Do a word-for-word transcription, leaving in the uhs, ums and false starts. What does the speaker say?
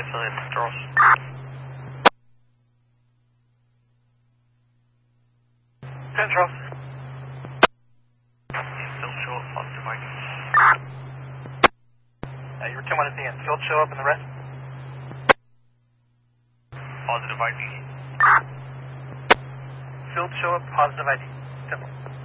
five sign, Charles. ten, Charles. Still show up, positive I D. Uh, you were two one at the end. Field show up and the rest? Positive I D. Field show up, positive I D. Simple.